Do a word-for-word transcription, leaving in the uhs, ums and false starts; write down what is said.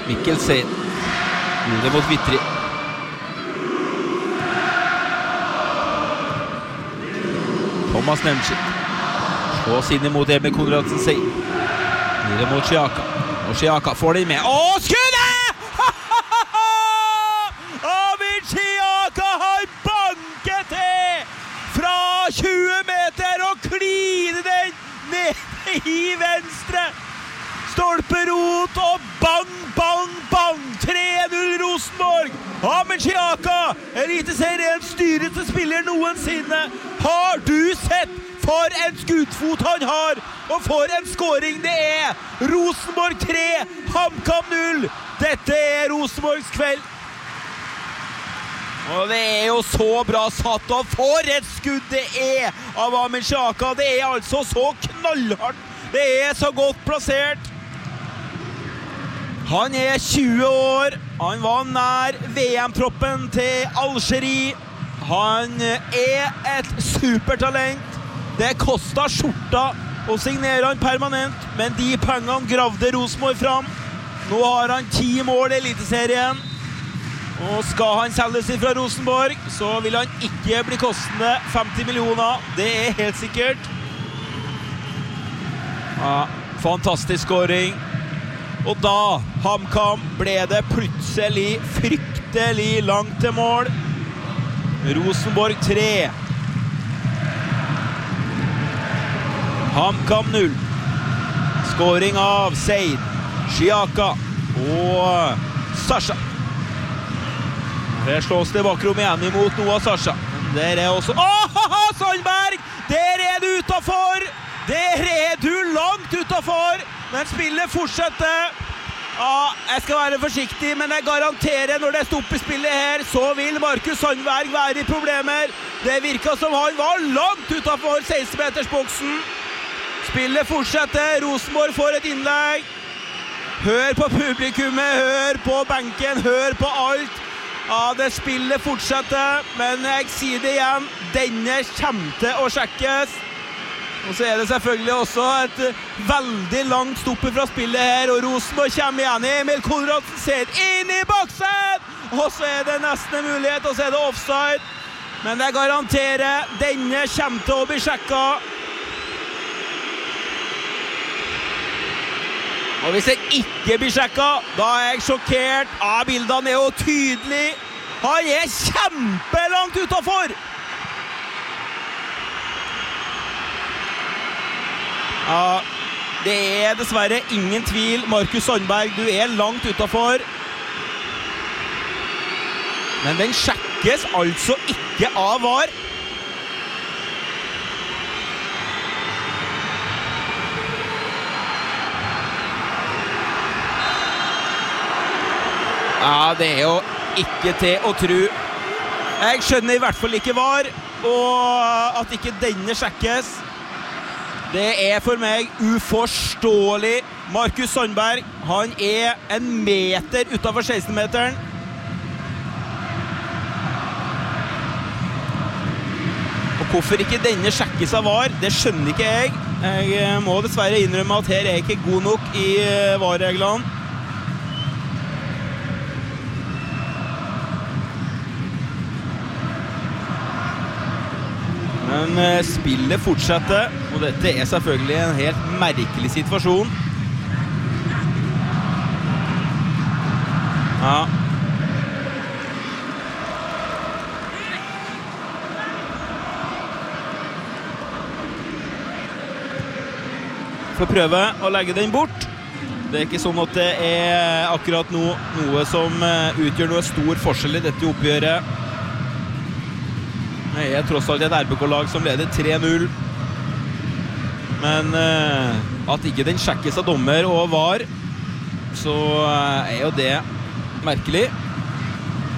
Mikkel Sein. Videre mot Vitri. Thomas Nemtschik. Slås inn mot Emil Konradsen Sein. Videre mot Sjaka. Og Sjaka får den med. Åh, skuddet! Amir Sjaka har banket til fra tjue meter og kliner den ned i venstre. Stolperot og bang, bang, bang. tre null Rosenborg. Amir Sjaka, Eliteseriens dyreste spiller noensinne. Har du sett for en skuddfot han har, og for en scoring det er. Rosenborg tre, HamKam null. Dette er Rosenborgs kveld. Og det er jo så bra satt, og for et skudd det er av Amir Sjaka. Det er altså så knallhardt. Det er så godt plassert. Han er tjue år. Han var nær V M-troppen til Algerie. Han er et supertalent. Det kostet skjorta å signere han permanent, men de pengene gravde Rosenborg fram. Nå har han ti mål i Eliteserien, og skal han selges fra Rosenborg, så vil han ikke bli kostende femti millioner. Det er helt sikkert. Ja, fantastisk scoring. Og da, HamKam, ble det plutselig fryktelig langt til mål. Rosenborg tre. HamKam null. Scoring av Seid, Sjaka og Sasha. Her slås det bakrom igjen imot Noah Sasha. Der er også... Åh, Sandberg! Der er du utenfor! Der er du langt utenfor! Men spillet fortsetter. Ja, jeg skal være forsiktig, men jeg garanterer når det er stopp i spillet her, så vil Markus Sandberg være i problemer. Det virket som han var langt utenfor seksten meters boksen. Spillet fortsetter, Rosenborg får et innlegg. Hør på publikummet, hør på benken, hør på alt. Ja, det spillet fortsetter, men jeg sier det igjen, denne kommer til å sjekkes. Og så er det selvfølgelig også et veldig langt stopp fra spillet her, og Rosenborg kommer igjen. Emil Konradsen ser inn i boksen, og så er det nesten en mulighet, og så er det offside. Men jeg garanterer, denne kommer til å bli sjekket. Og hvis det ikke blir sjekket, da er jeg sjokkert. Ja, bildene er jo tydelig. Han er kjempelangt utenfor. Ja, det er dessverre ingen tvil. Markus Sandberg, du er langt utenfor. Men den sjekkes altså ikke av V A R. Ja, det er jo ikke til å tro. Jeg skjønner i hvert fall ikke V A R, og at ikke denne sjekkes. Det er for meg uforståelig. Markus Sandberg, han er en meter utenfor seksten meteren. Og hvorfor ikke denne sjekkes av V A R, det skjønner ikke jeg. Jeg må dessverre innrømme at her er jeg ikke god nok i V A R-reglene. Men spillet fortsetter, og dette er selvfølgelig en helt merkelig situasjon. Ja. Får prøve å legge den bort. Det er ikke sånn at det er akkurat no, noe som utgjør noe stor forskjell i dette oppgjøret. Det er tross alt et R B K-lag som leder tre null. Men uh, at ikke den sjekkes av dommer og V A R, så uh, er jo det merkelig.